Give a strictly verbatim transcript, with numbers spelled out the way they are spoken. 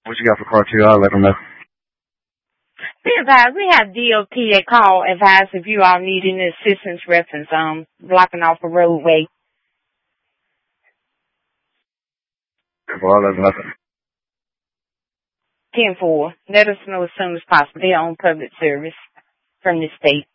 What you got for car two? I'll let them know. Be advised, we have D O T that call advise if you all need any assistance reference, um, blocking off a roadway. Well, there's nothing. ten four. Let us know as soon as possible. They're on public service from the state.